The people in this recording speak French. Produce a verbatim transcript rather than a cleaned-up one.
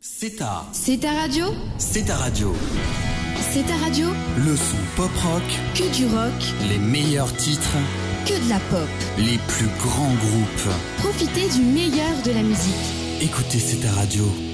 C'est ta... C'est ta radio C'est ta radio. C'est ta radio Le son pop-rock. Que du rock. Les meilleurs titres. Que de la pop. Les plus grands groupes. Profitez du meilleur de la musique. Écoutez C'est ta radio.